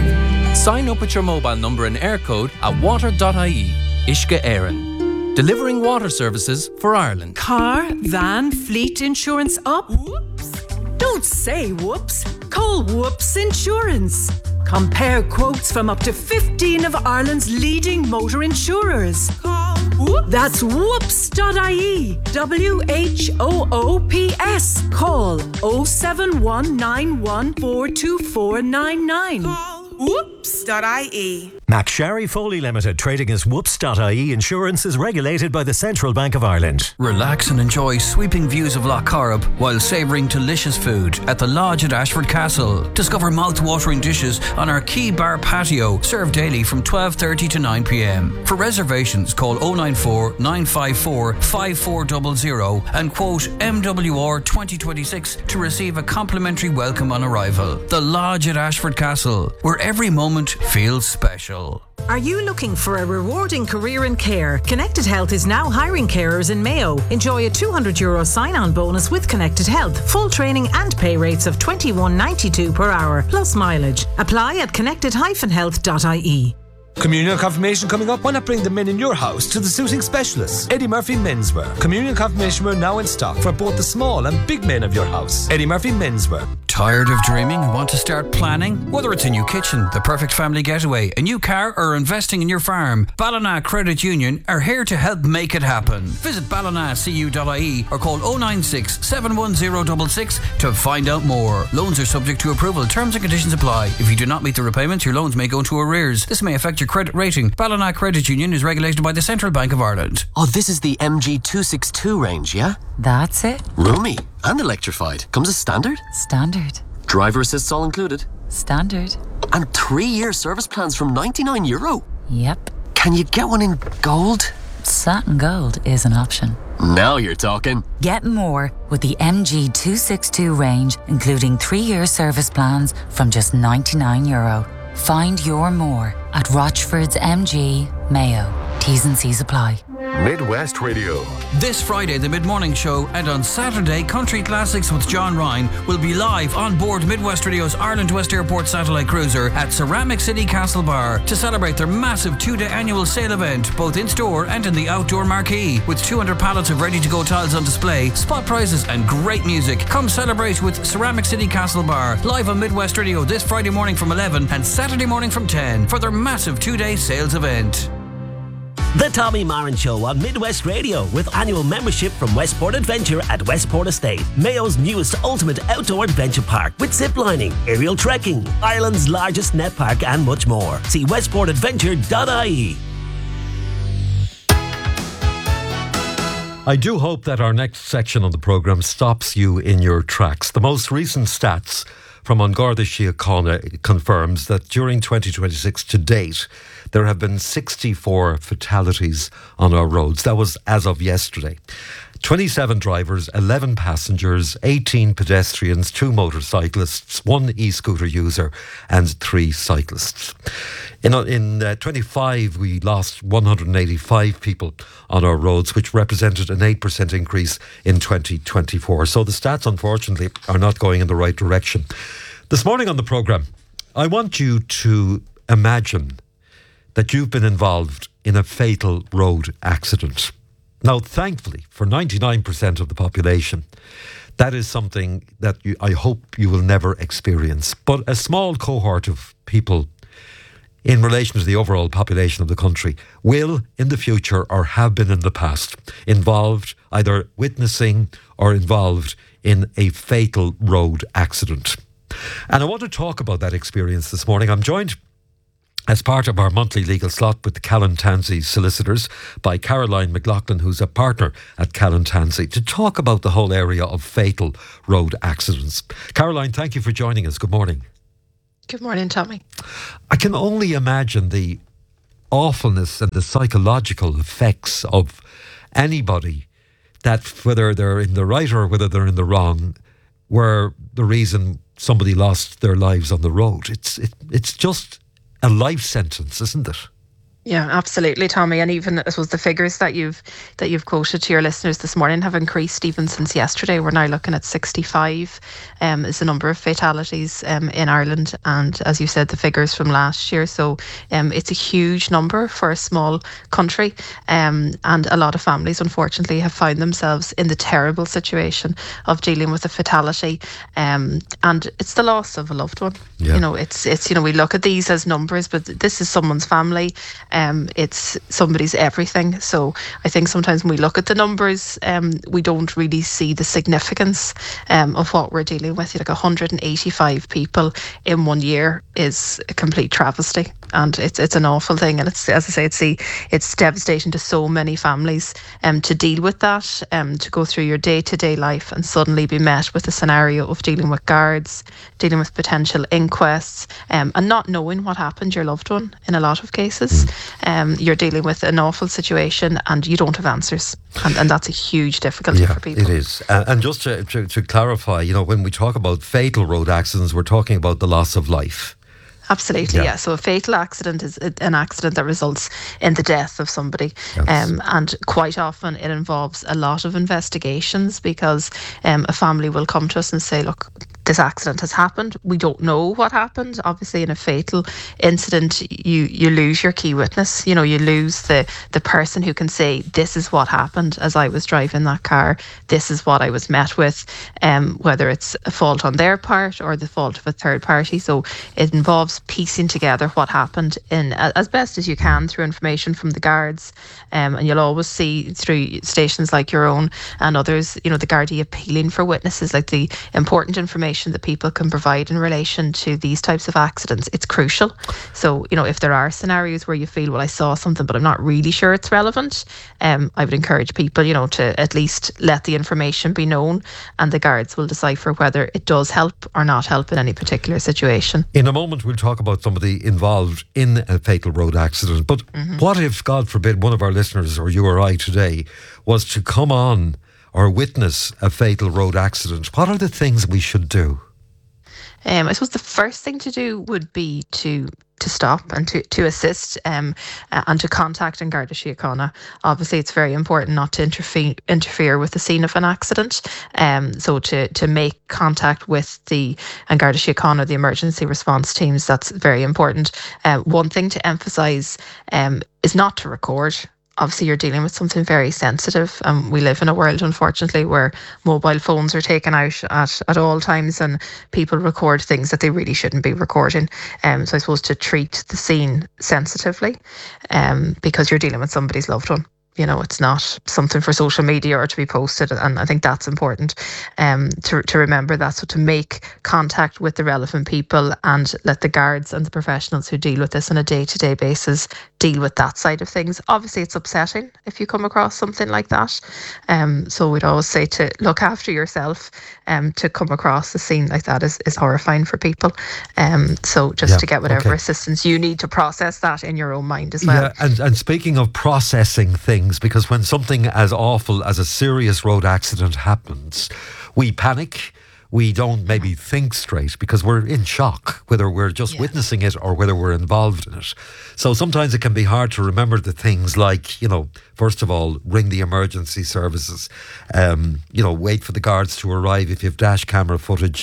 Sign up with your mobile number and air code at water dot I E. Uisce Éireann. Delivering water services for Ireland. Car, van, fleet insurance up? Whoops. Don't say whoops. Call Whoops Insurance. Compare quotes from up to fifteen of Ireland's leading motor insurers. Call Whoops. That's whoops dot I E. W H O O P S. Call oh seven one nine one four two four nine nine. Call whoops dot I E. McSharry Foley Limited, trading as whoops dot I E Insurance, is regulated by the Central Bank of Ireland. Relax and enjoy sweeping views of Lough Corrib while savouring delicious food at the Lodge at Ashford Castle. Discover mouth-watering dishes on our Key Bar patio, served daily from twelve thirty to nine p m. For reservations, call oh nine four nine five four five four zero zero and quote M W R twenty twenty-six to receive a complimentary welcome on arrival. The Lodge at Ashford Castle, where every moment feels special. Are you looking for a rewarding career in care? Connected Health is now hiring carers in Mayo. Enjoy a two hundred euro sign-on bonus with Connected Health. Full training and pay rates of twenty-one ninety-two per hour, plus mileage. Apply at connected dash health dot I E. Communion confirmation coming up. Why not bring the men in your house to the suiting specialists? Eddie Murphy Menswear. Communion confirmation wear now in stock for both the small and big men of your house. Eddie Murphy Menswear. Tired of dreaming and want to start planning? Whether it's a new kitchen, the perfect family getaway, a new car, or investing in your farm, Ballina Credit Union are here to help make it happen. Visit ballina c u dot I E or call oh nine six seven one zero six six to find out more. Loans are subject to approval. Terms and conditions apply. If you do not meet the repayments, your loans may go into arrears. This may affect your credit rating. Ballina Credit Union is regulated by the Central Bank of Ireland. Oh, this is the M G two sixty-two range, yeah? That's it. Roomy and electrified. Comes as standard? Standard. Driver assists all included? Standard. And three-year service plans from ninety-nine euro? Yep. Can you get one in gold? Satin gold is an option. Now you're talking. Get more with the M G two sixty-two range, including three-year service plans from just ninety-nine euro. Find your more at Rochford's M G, Mayo. T's and C's apply. Midwest Radio. This Friday, the Mid-Morning Show, and on Saturday, Country Classics with John Ryan will be live on board Midwest Radio's Ireland West Airport satellite cruiser at Ceramic City Castle Bar to celebrate their massive two-day annual sale event, both in-store and in the outdoor marquee. With two hundred pallets of ready-to-go tiles on display, spot prizes and great music. Come celebrate with Ceramic City Castle Bar, live on Midwest Radio this Friday morning from eleven and Saturday morning from ten for their massive two-day sales event. The Tommy Marin Show on Midwest Radio with annual membership from Westport Adventure at Westport Estate, Mayo's newest ultimate outdoor adventure park with ziplining, aerial trekking, Ireland's largest net park and much more. See westport adventure dot I E. I do hope that our next section on the programme stops you in your tracks. The most recent stats from An Garda Síochána confirms that during twenty twenty-six to date, there have been sixty-four fatalities on our roads. That was as of yesterday. twenty-seven drivers, eleven passengers, eighteen pedestrians, two motorcyclists, one e-scooter user and three cyclists. In, in uh, twenty-five, we lost one hundred eighty-five people on our roads, which represented an eight percent increase in twenty twenty-four. So the stats, unfortunately, are not going in the right direction. This morning on the programme, I want you to imagine that you've been involved in a fatal road accident. Now, thankfully, for ninety-nine percent of the population, that is something that you, I hope you will never experience. But a small cohort of people in relation to the overall population of the country will in the future, or have been in the past, involved either witnessing or involved in a fatal road accident. And I want to talk about that experience this morning. I'm joined as part of our monthly legal slot with Callan Tansey solicitors by Caroline McLaughlin, who's a partner at Callan Tansey, to talk about the whole area of fatal road accidents. Caroline, thank you for joining us. Good morning. Good morning, Tommy. I can only imagine the awfulness and the psychological effects of anybody that, whether they're in the right or whether they're in the wrong, were the reason somebody lost their lives on the road. It's it, it's just a life sentence, isn't it? Yeah, absolutely, Tommy. And even, I suppose, the figures that you've that you've quoted to your listeners this morning have increased even since yesterday. We're now looking at sixty-five um, is the number of fatalities um, in Ireland. And as you said, the figures from last year. So um, it's a huge number for a small country. Um, and a lot of families, unfortunately, have found themselves in the terrible situation of dealing with a fatality. Um, and it's the loss of a loved one. Yeah. You know, it's, it's, you know, we look at these as numbers, but this is someone's family. Um, it's somebody's everything. So I think sometimes when we look at the numbers, um, we don't really see the significance um, of what we're dealing with. Like one hundred eighty-five people in one year is a complete travesty, and it's it's an awful thing. And it's, as I say, it's the, it's devastating to so many families um, to deal with that, um, to go through your day-to-day life and suddenly be met with a scenario of dealing with guards, dealing with potential inquests, um, and not knowing what happened to your loved one in a lot of cases. Um, you're dealing with an awful situation and you don't have answers, and, and that's a huge difficulty yeah, for people. It is. Uh, and just to, to, to clarify, you know, when we talk about fatal road accidents, we're talking about the loss of life. Absolutely, yeah. yeah. So a fatal accident is an accident that results in the death of somebody. Yes. Um, and quite often it involves a lot of investigations, because um, a family will come to us and say, look, this accident has happened. We don't know what happened. Obviously, in a fatal incident, you you lose your key witness. You know, you lose the, the person who can say, this is what happened as I was driving that car. This is what I was met with, um, whether it's a fault on their part or the fault of a third party. So it involves piecing together what happened in as best as you can through information from the guards. Um, and you'll always see through stations like your own and others, you know, the Gardaí appealing for witnesses, like the important information that people can provide in relation to these types of accidents. It's crucial. So, you know, if there are scenarios where you feel, well, I saw something, but I'm not really sure it's relevant, um, I would encourage people, you know, to at least let the information be known, and the guards will decipher whether it does help or not help in any particular situation. In a moment, we'll talk about somebody involved in a fatal road accident. But mm-hmm. what if, God forbid, one of our listeners, or you or I today, was to come on or witness a fatal road accident? What are the things we should do? Um, I suppose the first thing to do would be to to stop and to, to assist um, uh, and to contact An Garda Síochána. Obviously, it's very important not to interfere interfere with the scene of an accident. Um, so to, to make contact with the An Garda Síochána, the emergency response teams, that's very important. Uh, one thing to emphasise um, is not to record. Obviously, you're dealing with something very sensitive. Um, we live in a world, unfortunately, where mobile phones are taken out at, at all times, and people record things that they really shouldn't be recording. Um, so I suppose to treat the scene sensitively, um, because you're dealing with somebody's loved one. You know, it's not something for social media or to be posted, and I think that's important um, to to remember that. So to make contact with the relevant people and let the guards and the professionals who deal with this on a day-to-day basis deal with that side of things. Obviously, it's upsetting if you come across something like that. Um, so we'd always say to look after yourself. Um, to come across a scene like that is, is horrifying for people. Um, so just yeah, to get whatever okay. assistance you need to process that in your own mind as well. Yeah, and, and speaking of processing things, because when something as awful as a serious road accident happens, we panic. We don't maybe think straight because we're in shock, whether we're just yeah. witnessing it or whether we're involved in it. So sometimes it can be hard to remember the things like, you know, first of all, ring the emergency services, um, you know, wait for the guards to arrive. If you have dash camera footage,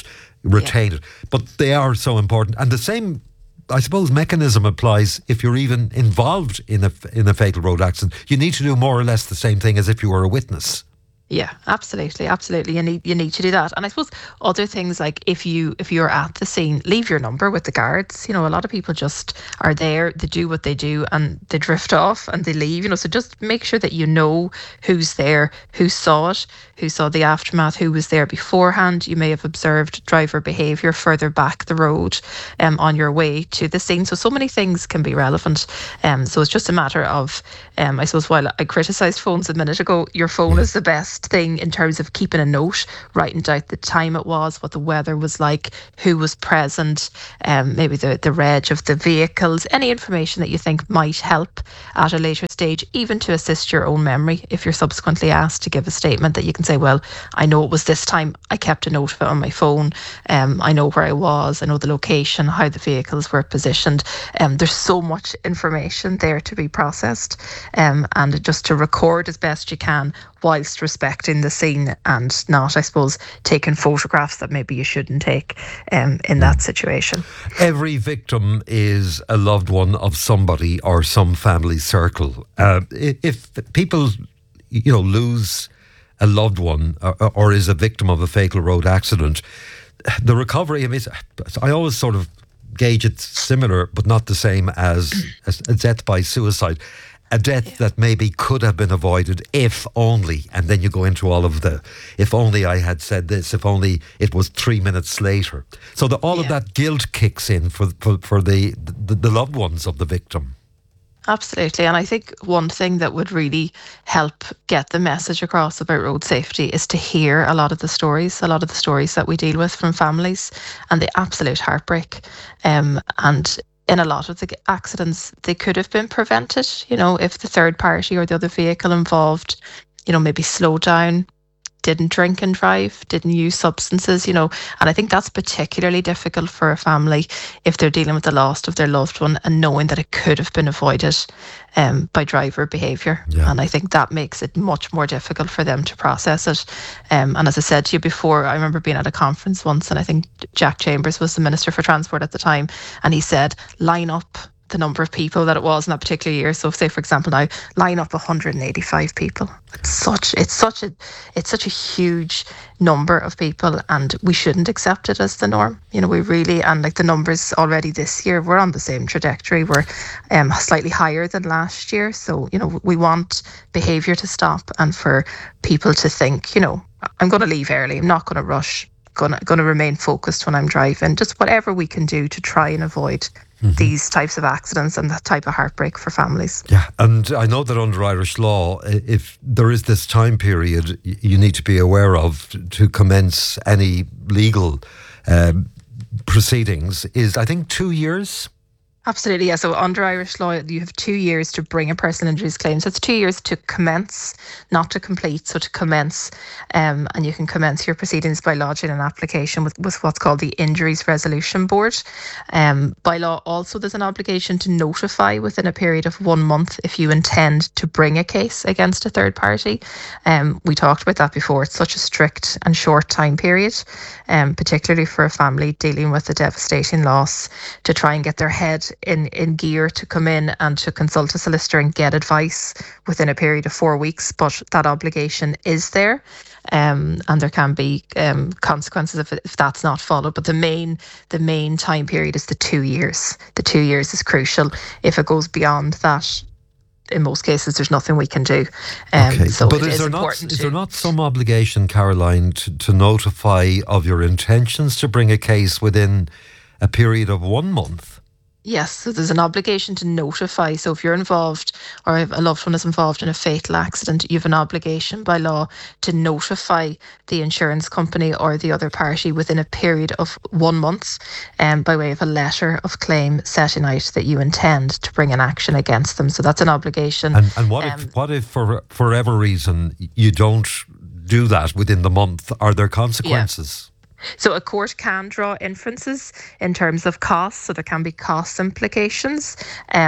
retain yeah. it. But they are so important. And the same, I suppose, mechanism applies if you're even involved in a, in a fatal road accident. You need to do more or less the same thing as if you were a witness. Yeah, absolutely, absolutely. You need you need to do that. And I suppose other things like if you if you're at the scene, leave your number with the guards. You know, a lot of people just are there, they do what they do, and they drift off and they leave. You know, so just make sure that you know who's there, who saw it, who saw the aftermath, who was there beforehand. You may have observed driver behaviour further back the road, um, on your way to the scene. So so many things can be relevant. Um, so it's just a matter of, um, I suppose, while I criticised phones a minute ago, your phone is the best thing in terms of keeping a note, writing down the time it was, what the weather was like, who was present, um, maybe the, the reg of the vehicles, any information that you think might help at a later stage, even to assist your own memory. If you're subsequently asked to give a statement, that you can say, well, I know it was this time, I kept a note of it on my phone, um, I know where I was, I know the location, how the vehicles were positioned. Um, there's so much information there to be processed, um, and just to record as best you can whilst respecting the scene and not, I suppose, taking photographs that maybe you shouldn't take um, in that situation. Every victim is a loved one of somebody or some family circle. Uh, if people, you know, lose a loved one or, or is a victim of a fatal road accident, the recovery, I mean, I always sort of gauge it similar but not the same as, as a death by suicide. A death yeah. that maybe could have been avoided if only, and then you go into all of the, if only I had said this, if only it was three minutes later. So the, all yeah. of that guilt kicks in for for, for the, the, the loved ones of the victim. Absolutely. And I think one thing that would really help get the message across about road safety is to hear a lot of the stories, a lot of the stories that we deal with from families, and the absolute heartbreak. Um, and in a lot of the accidents, they could have been prevented, you know, if the third party or the other vehicle involved, you know, maybe slowed down, didn't drink and drive, didn't use substances, you know. And I think that's particularly difficult for a family if they're dealing with the loss of their loved one and knowing that it could have been avoided um, by driver behaviour. Yeah. And I think that makes it much more difficult for them to process it. Um, and as I said to you before, I remember being at a conference once, and I think Jack Chambers was the Minister for Transport at the time, and he said, line up the number of people that it was in that particular year. So say, for example, now line up one hundred eighty-five people. It's such it's such a it's such a huge number of people, and we shouldn't accept it as the norm. You know, we really, and like the numbers already this year, we're on the same trajectory. We're um, slightly higher than last year. So, you know, we want behaviour to stop and for people to think, you know, I'm going to leave early. I'm not going to rush. Going to remain focused when I'm driving. Just whatever we can do to try and avoid Mm-hmm. these types of accidents and that type of heartbreak for families. Yeah, and I know that under Irish law, if there is this time period you need to be aware of to commence any legal um, proceedings is, I think, two years. Absolutely, yeah. So under Irish law, you have two years to bring a personal injuries claim. So it's two years to commence, not to complete, so to commence. Um, and you can commence your proceedings by lodging an application with, with what's called the Injuries Resolution Board. Um, by law, also, there's an obligation to notify within a period of one month if you intend to bring a case against a third party. Um, we talked about that before. It's such a strict and short time period, um, particularly for a family dealing with a devastating loss, to try and get their head in in gear to come in and to consult a solicitor and get advice within a period of four weeks. But that obligation is there, um, and there can be um, consequences if, if that's not followed. But the main the main time period is the two years. The two years is crucial. If it goes beyond that, in most cases, there's nothing we can do. Um, okay, so but it is, is there not, important is to, there not some obligation, Caroline, to, to notify of your intentions to bring a case within a period of one month? Yes, so there's an obligation to notify. So if you're involved or if a loved one is involved in a fatal accident, you have an obligation by law to notify the insurance company or the other party within a period of one month um, by way of a letter of claim setting out that you intend to bring an action against them. So that's an obligation. And, and what um, if, what if for, for whatever reason you don't do that within the month? Are there consequences? Yeah. So a court can draw inferences in terms of costs, so there can be cost implications. Um,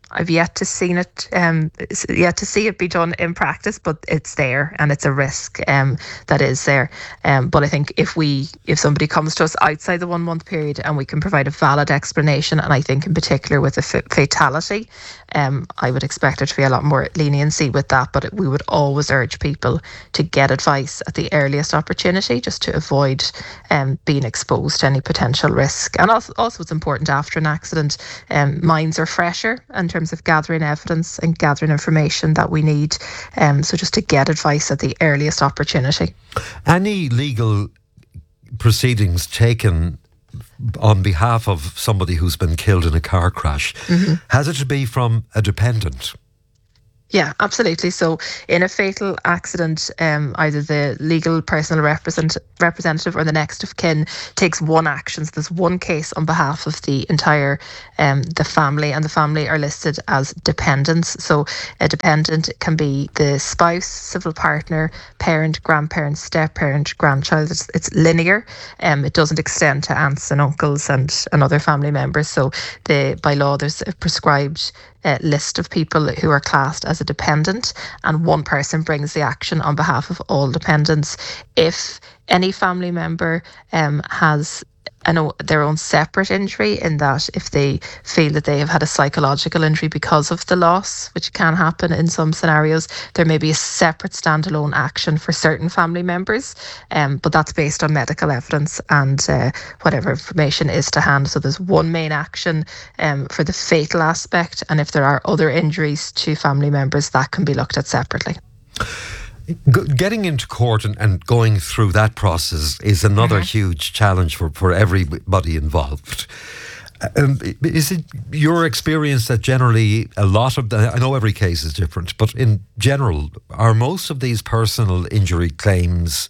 I've yet to seen it, um, yet to see it be done in practice, but it's there and it's a risk um, that is there. Um, but I think if we, if somebody comes to us outside the one month period and we can provide a valid explanation, and I think in particular with a f- fatality, um, I would expect there to be a lot more leniency with that. But we would always urge people to get advice at the earliest opportunity, just to avoid um, being exposed to any potential risk. And also, also it's important after an accident, um, minds are fresher in terms of gathering evidence and gathering information that we need. Um, so just to get advice at the earliest opportunity. Any legal proceedings taken on behalf of somebody who's been killed in a car crash, mm-hmm. has it to be from a dependent? Yeah, absolutely. So in a fatal accident, um, either the legal personal represent- representative or the next of kin takes one action. So there's one case on behalf of the entire, um, the family, and the family are listed as dependents. So a dependent can be the spouse, civil partner, parent, grandparent, step-parent, grandchild. It's, it's linear. Um, it doesn't extend to aunts and uncles and, and other family members. So the by law, there's a prescribed Uh, list of people who are classed as a dependent, and one person brings the action on behalf of all dependents. If any family member um, has I know their own separate injury, in that if they feel that they have had a psychological injury because of the loss, which can happen in some scenarios, there may be a separate standalone action for certain family members, um, but that's based on medical evidence and uh, whatever information is to hand. So there's one main action um, for the fatal aspect, and if there are other injuries to family members, that can be looked at separately. Getting into court and, and going through that process is another mm-hmm. huge challenge for, for everybody involved. Um, is it your experience that generally a lot of the, I know every case is different, but in general, are most of these personal injury claims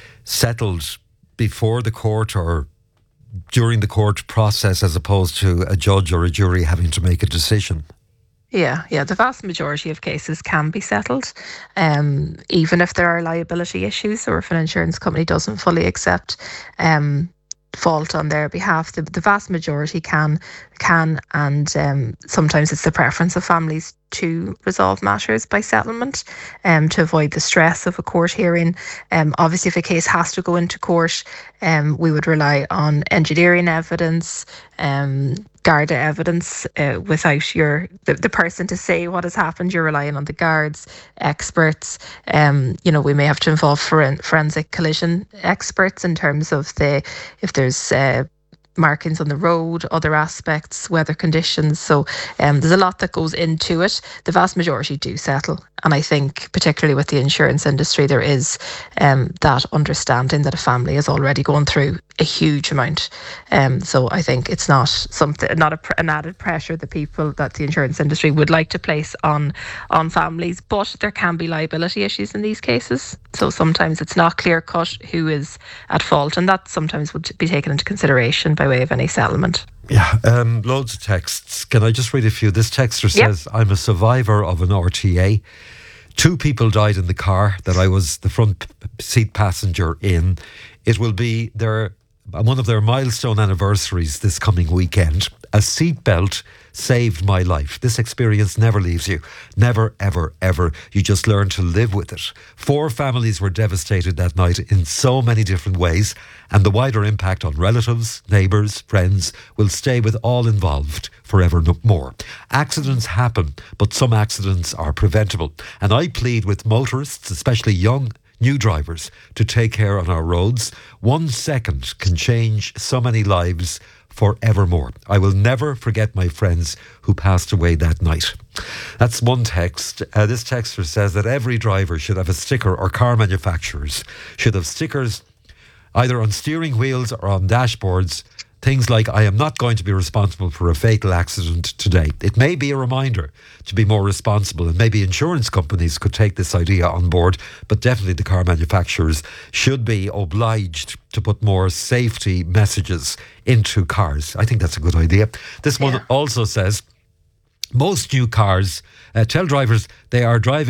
settled before the court or during the court process, as opposed to a judge or a jury having to make a decision? Yeah, yeah. The vast majority of cases can be settled, um, even if there are liability issues or if an insurance company doesn't fully accept um, fault on their behalf. The, the vast majority can, can, and um, sometimes it's the preference of families to resolve matters by settlement, um, to avoid the stress of a court hearing. Um, obviously, if a case has to go into court, um, we would rely on engineering evidence, um, Garda evidence. Uh, without your the, the person to say what has happened, you're relying on the guards, experts. Um, you know, we may have to involve foren- forensic collision experts in terms of the if there's uh, markings on the road, other aspects, weather conditions. So um, there's a lot that goes into it. The vast majority do settle. And I think particularly with the insurance industry, there is um, that understanding that a family is already going through a huge amount. Um, so I think it's not something, not a, an added pressure that people, that the insurance industry would like to place on, on families. But there can be liability issues in these cases. So sometimes it's not clear cut who is at fault, and that sometimes would be taken into consideration by way of any settlement. Yeah, um, loads of texts. Can I just read a few? This texter says, yep. I'm a survivor of an R T A. Two people died in the car that I was the front seat passenger in. It will be their one of their milestone anniversaries this coming weekend. A seatbelt saved my life. This experience never leaves you. Never, ever, ever. You just learn to live with it. Four families were devastated that night in so many different ways, and the wider impact on relatives, neighbours, friends will stay with all involved forevermore. Accidents happen, but some accidents are preventable. And I plead with motorists, especially young new drivers, to take care on our roads. One second can change so many lives forevermore. I will never forget my friends who passed away that night. That's one text. Uh, this texter says that every driver should have a sticker, or car manufacturers should have stickers either on steering wheels or on dashboards. Things like, I am not going to be responsible for a fatal accident today. It may be a reminder to be more responsible, and maybe insurance companies could take this idea on board, but definitely the car manufacturers should be obliged to put more safety messages into cars. I think that's a good idea. This one yeah. also says, most new cars uh, tell drivers they are driving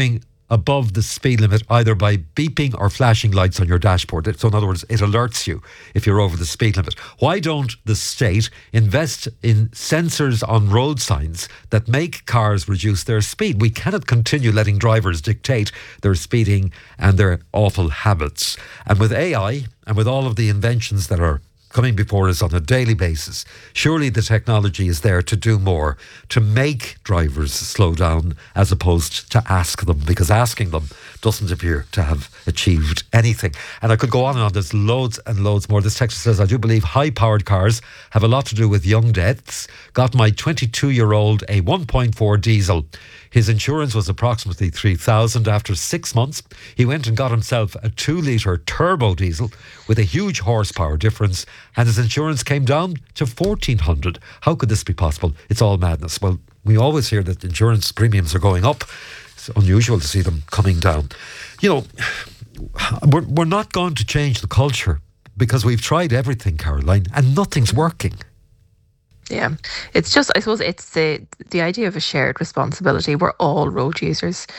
above the speed limit either by beeping or flashing lights on your dashboard. So in other words, it alerts you if you're over the speed limit. Why don't the state invest in sensors on road signs that make cars reduce their speed? We cannot continue letting drivers dictate their speeding and their awful habits. And with A I and with all of the inventions that are coming before us on a daily basis, surely the technology is there to do more, to make drivers slow down as opposed to ask them, because asking them doesn't appear to have achieved anything. And I could go on and on. There's loads and loads more. This text says, I do believe high-powered cars have a lot to do with young deaths. Got my twenty-two-year-old a one point four diesel. His insurance was approximately three thousand. After six months, he went and got himself a two-litre turbo diesel with a huge horsepower difference, and his insurance came down to fourteen hundred. How could this be possible? It's all madness. Well, we always hear that insurance premiums are going up. It's unusual to see them coming down. You know, we're, we're not going to change the culture because we've tried everything, Caroline, and nothing's working. Yeah, it's just, I suppose it's the the idea of a shared responsibility. We're all road users.